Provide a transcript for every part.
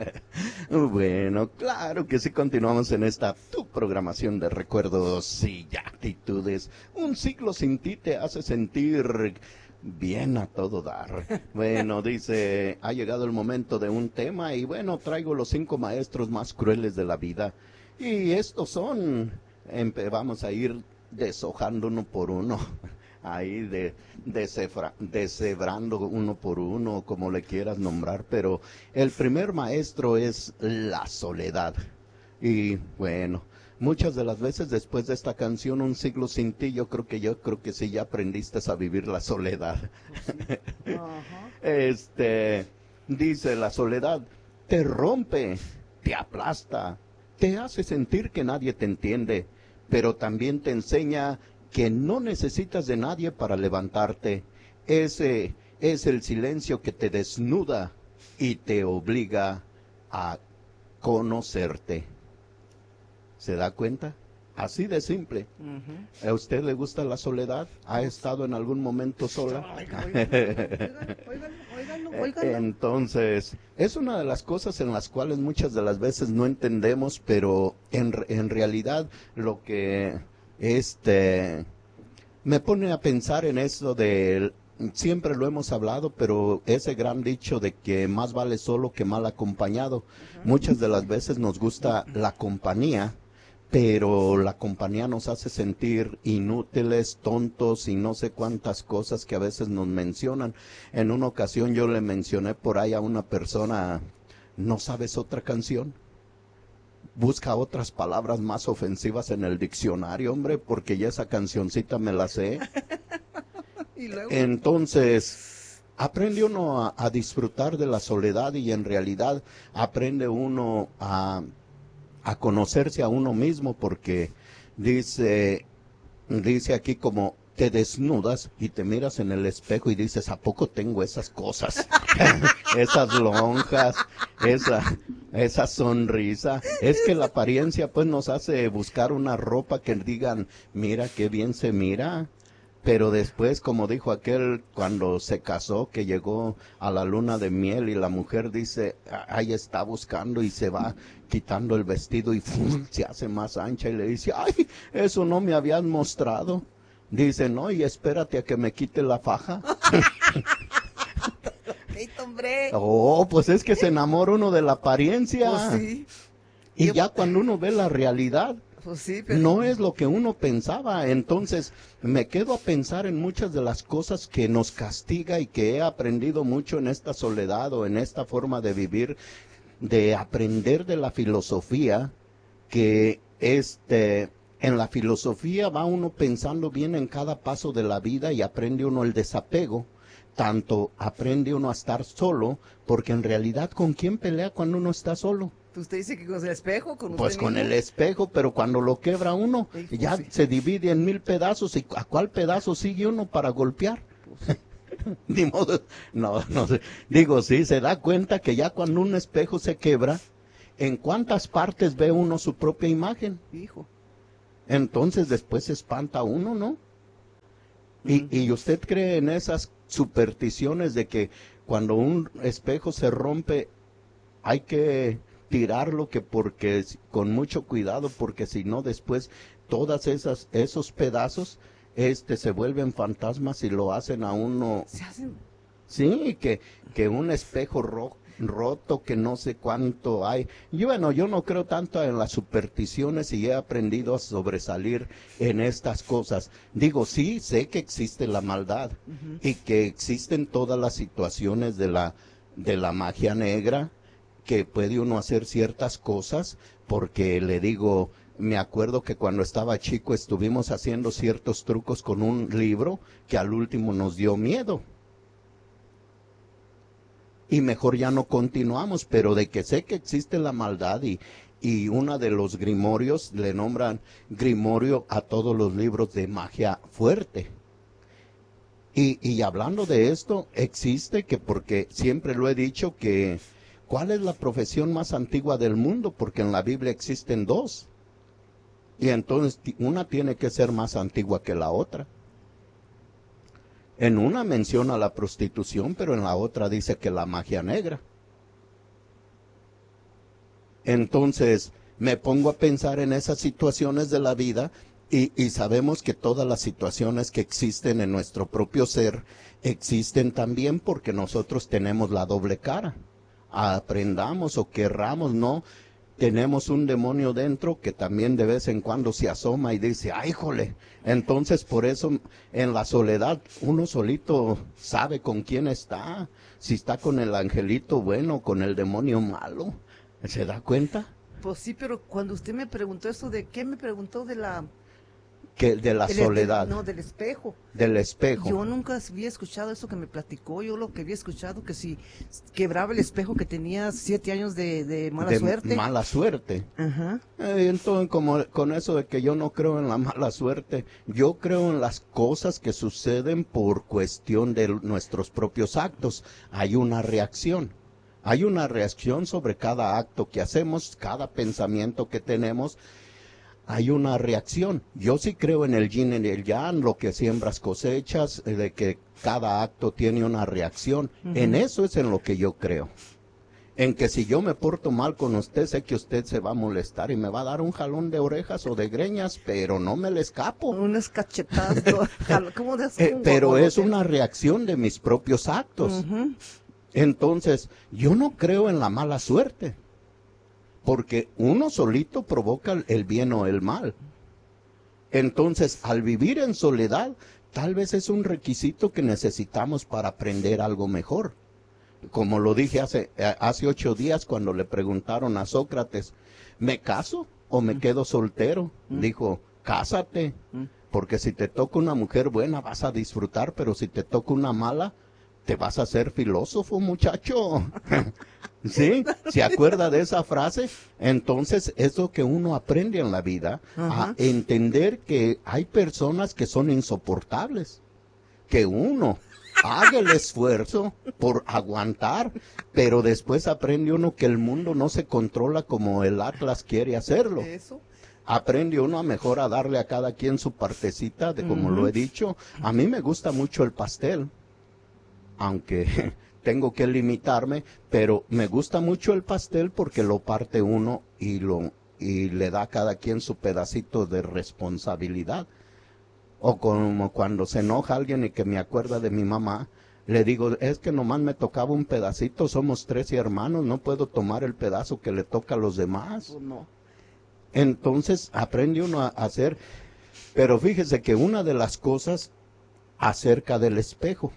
Bueno, claro que sí, continuamos en esta tu programación de recuerdos y actitudes. Un siglo sin ti te hace sentir bien a todo dar. Bueno, dice, ha llegado el momento de un tema y bueno, traigo los 5 maestros más crueles de la vida. Y estos son, vamos a ir deshojando uno por uno. Ahí deshebrando uno por uno, como le quieras nombrar, pero el primer maestro es la soledad. Y bueno, muchas de las veces después de esta canción, Un siglo sin ti, yo creo que sí ya aprendiste a vivir la soledad. Ajá. Dice la soledad, te rompe, te aplasta, te hace sentir que nadie te entiende, pero también te enseña que no necesitas de nadie para levantarte. Ese es el silencio que te desnuda y te obliga a conocerte. ¿Se da cuenta? Así de simple. Ujú. ¿A usted le gusta la soledad? ¿Ha estado en algún momento sola? Óiganlo. Entonces, es una de las cosas en las cuales muchas de las veces no entendemos, pero en realidad lo que me pone a pensar en eso de, siempre lo hemos hablado, pero ese gran dicho de que más vale solo que mal acompañado. Muchas de las veces nos gusta la compañía, pero la compañía nos hace sentir inútiles, tontos y no sé cuántas cosas que a veces nos mencionan. En una ocasión yo le mencioné por ahí a una persona, ¿no sabes otra canción? Busca otras palabras más ofensivas en el diccionario, hombre, porque ya esa cancioncita me la sé. Y luego, Entonces, aprende uno a disfrutar de la soledad y en realidad aprende uno a conocerse a uno mismo porque dice, dice aquí como te desnudas y te miras en el espejo y dices, ¿a poco tengo esas cosas? Esas lonjas, esa sonrisa. Es que la apariencia pues nos hace buscar una ropa que digan, mira qué bien se mira. Pero después, como dijo aquel cuando se casó, que llegó a la luna de miel y la mujer dice, ahí está buscando y se va quitando el vestido y ¡fum! Se hace más ancha y le dice, ay, eso no me habían mostrado. Dice, no, y espérate a que me quite la faja. hombre. Oh, pues es que se enamora uno de la apariencia. Pues sí. Y ya cuando uno ve la realidad, Pues sí, pero no es lo que uno pensaba. Entonces me quedo a pensar en muchas de las cosas que nos castiga y que he aprendido mucho en esta soledad o en esta forma de vivir, de aprender de la filosofía, que en la filosofía va uno pensando bien en cada paso de la vida y aprende uno el desapego. Tanto aprende uno a estar solo, porque en realidad ¿con quién pelea cuando uno está solo? usted dice que con el espejo, con Pues usted con mismo. el espejo, pero cuando lo quebra uno, Sí, pues ya sí. se divide en 1000 pedazos. ¿Y a cuál pedazo sigue uno para golpear? Ni modo, no sé. Digo, sí, se da cuenta que ya cuando un espejo se quebra, ¿en cuántas partes ve uno su propia imagen? Hijo. Entonces después se espanta uno, ¿no? ¿Y usted cree en esas supersticiones de que cuando un espejo se rompe hay que tirarlo, que porque con mucho cuidado, porque si no después todas esos pedazos se vuelven fantasmas y lo hacen a uno? Se hacen. Sí, que un espejo roto, que no sé cuánto hay. Y bueno, yo no creo tanto en las supersticiones y he aprendido a sobresalir en estas cosas. Digo, sí, sé que existe la maldad y que existen todas las situaciones de la magia negra, que puede uno hacer ciertas cosas, porque le digo, me acuerdo que cuando estaba chico estuvimos haciendo ciertos trucos con un libro que al último nos dio miedo. Y mejor ya no continuamos, pero de que sé que existe la maldad y uno de los grimorios le nombran grimorio a todos los libros de magia fuerte. Y hablando de esto, existe que, porque siempre lo he dicho, que ¿cuál es la profesión más antigua del mundo? Porque en la Biblia existen dos. Y entonces una tiene que ser más antigua que la otra. En una menciona la prostitución, pero en la otra dice que la magia negra. Entonces me pongo a pensar en esas situaciones de la vida y sabemos que todas las situaciones que existen en nuestro propio ser existen también porque nosotros tenemos la doble cara. Aprendamos o querramos, ¿no? Tenemos un demonio dentro que también de vez en cuando se asoma y dice, ¡ay, jole! Entonces, por eso, en la soledad, uno solito sabe con quién está. Si está con el angelito bueno, con el demonio malo. ¿Se da cuenta? Pues sí, pero cuando usted me preguntó eso, ¿de qué me preguntó? De la... Que de la soledad. No, del espejo. Del espejo. Yo nunca había escuchado eso que me platicó. Yo lo que había escuchado que si quebraba el espejo que tenía 7 años de mala suerte. Mala suerte. Ajá. Entonces, como con eso de que yo no creo en la mala suerte, yo creo en las cosas que suceden por cuestión de nuestros propios actos. Hay una reacción. Hay una reacción sobre cada acto que hacemos, cada pensamiento que tenemos. Hay una reacción. Yo sí creo en el yin y el yang, lo que siembras cosechas, de que cada acto tiene una reacción. En eso es en lo que yo creo. En que si yo me porto mal con usted, sé que usted se va a molestar y me va a dar un jalón de orejas o de greñas, pero no me le escapo. Unas cachetadas. ¿Cómo pero es una reacción de mis propios actos. Entonces, yo no creo en la mala suerte. Porque uno solito provoca el bien o el mal. Entonces, al vivir en soledad, tal vez es un requisito que necesitamos para aprender algo mejor. Como lo dije hace 8 días cuando le preguntaron a Sócrates, ¿me caso o me quedo soltero? Dijo, cásate, porque si te toca una mujer buena vas a disfrutar, pero si te toca una mala, te vas a hacer filósofo, muchacho. ¿Sí? ¿Se acuerda de esa frase? Entonces, es lo que uno aprende en la vida, a entender que hay personas que son insoportables, que uno haga el esfuerzo por aguantar, pero después aprende uno que el mundo no se controla como el Atlas quiere hacerlo. Eso. Aprende uno a mejor a darle a cada quien su partecita, de como lo he dicho. A mí me gusta mucho el pastel, aunque tengo que limitarme, pero me gusta mucho el pastel porque lo parte uno y le da a cada quien su pedacito de responsabilidad. O como cuando se enoja alguien y que me acuerda de mi mamá, le digo, es que nomás me tocaba un pedacito, somos 3 hermanos, no puedo tomar el pedazo que le toca a los demás. Pues no. Entonces aprende uno a hacer, pero fíjese que una de las cosas acerca del espejo,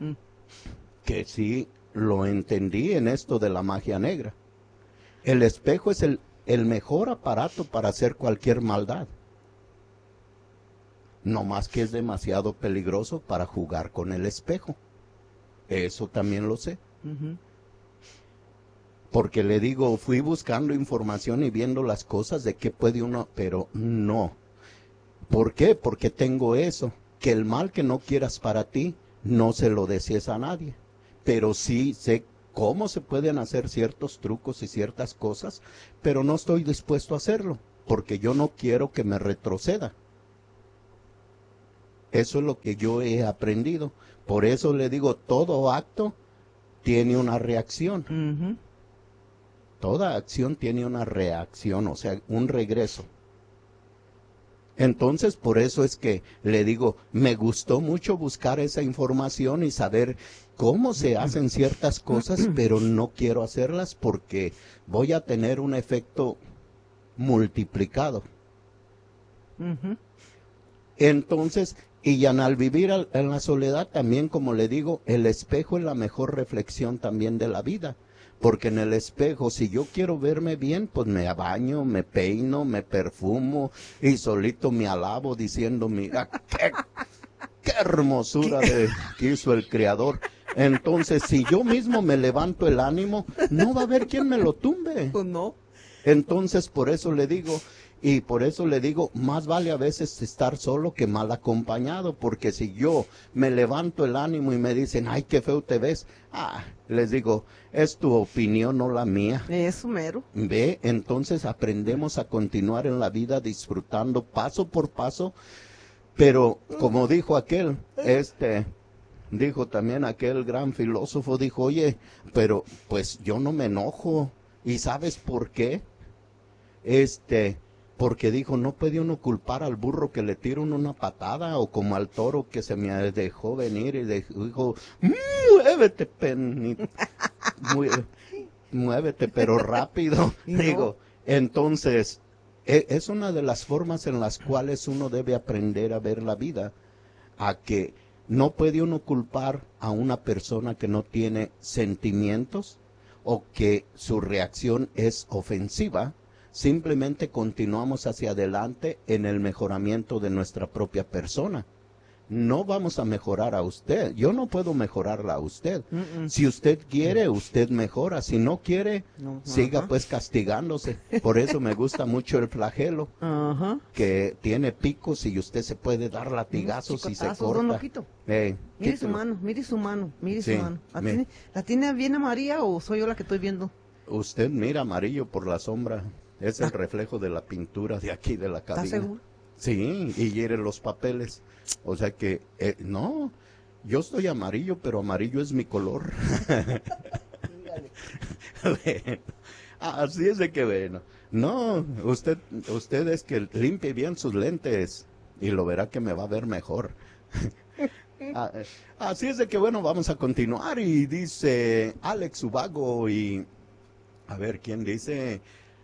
que sí lo entendí en esto de la magia negra. El espejo es el mejor aparato para hacer cualquier maldad. No más que es demasiado peligroso para jugar con el espejo. Eso también lo sé. Porque le digo, fui buscando información y viendo las cosas de qué puede uno, pero no. ¿Por qué? Porque tengo eso, que el mal que no quieras para ti, no se lo desees a nadie. Pero sí sé cómo se pueden hacer ciertos trucos y ciertas cosas, pero no estoy dispuesto a hacerlo, porque yo no quiero que me retroceda. Eso es lo que yo he aprendido. Por eso le digo, todo acto tiene una reacción. Toda acción tiene una reacción, o sea, un regreso. Entonces, por eso es que le digo, me gustó mucho buscar esa información y saber cómo se hacen ciertas cosas, pero no quiero hacerlas porque voy a tener un efecto multiplicado. Entonces, y ya al vivir en la soledad también, como le digo, el espejo es la mejor reflexión también de la vida. Porque en el espejo, si yo quiero verme bien, pues me baño, me peino, me perfumo y solito me alabo diciendo, mira, qué hermosura que hizo el Creador. Entonces, si yo mismo me levanto el ánimo, no va a haber quien me lo tumbe. Pues no. Entonces, por eso le digo, más vale a veces estar solo que mal acompañado, porque si yo me levanto el ánimo y me dicen, ay, qué feo te ves, les digo, es tu opinión, no la mía. Eso mero. Ve, entonces aprendemos a continuar en la vida disfrutando paso por paso, pero como dijo dijo también aquel gran filósofo, dijo, oye, pero pues yo no me enojo, ¿y sabes por qué? porque dijo, no puede uno culpar al burro que le tira uno una patada, o como al toro que se me dejó venir y dijo, muévete, muévete, pero rápido. ¿Y no? Digo, entonces, es una de las formas en las cuales uno debe aprender a ver la vida, a que no puede uno culpar a una persona que no tiene sentimientos o que su reacción es ofensiva. Simplemente continuamos hacia adelante en el mejoramiento de nuestra propia persona. No vamos a mejorar a usted. Yo no puedo mejorarla a usted. Si usted quiere, usted mejora. Si no quiere, No, siga ajá. pues castigándose. Por eso me gusta mucho el flagelo, Ajá. que tiene picos y usted se puede dar latigazos y se Chicotazos, don corta. Loquito. Mire Mire su mano, mire su mano, mire Sí, su mano. me- ¿La tiene bien amarilla o soy yo la que estoy viendo? Usted mira amarillo por la sombra. Es el reflejo de la pintura de aquí de la ¿Está cabina. seguro? Sí, y hiere los papeles. O sea que, no, yo estoy amarillo, pero amarillo es mi color. Bueno, así es de que bueno. No, usted es que limpie bien sus lentes y lo verá que me va a ver mejor. Así es de que bueno, vamos a continuar y dice Alex Ubago y a ver quién dice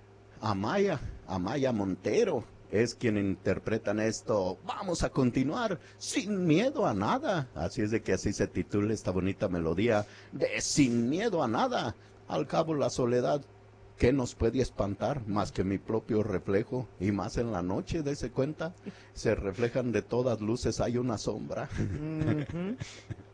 Amaya Montero es quien interpretan esto. Vamos a continuar sin miedo a nada. Así es de que así se titula esta bonita melodía de Sin miedo a nada. Al cabo la soledad, ¿qué nos puede espantar más que mi propio reflejo? Y más en la noche, dése cuenta, se reflejan de todas luces, hay una sombra.